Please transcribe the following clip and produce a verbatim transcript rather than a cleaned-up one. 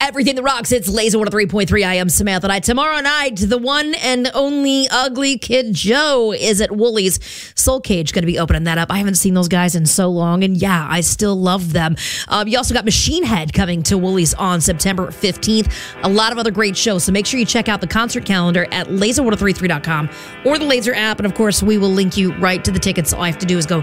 everything that rocks. It's Laser one oh three point three. I am Samantha Knight. Tomorrow night, the one and only Ugly Kid Joe is at Woolies. Soul Cage going to be opening that up. I haven't seen those guys in so long, and yeah, I still love them. Um, you also got Machine Head coming to Woolies on September fifteenth. A lot of other great shows, so make sure you check out the concert calendar at laser ten thirty-three dot com or the Laser app, and of course, we will link you right to the tickets. All you have to do is go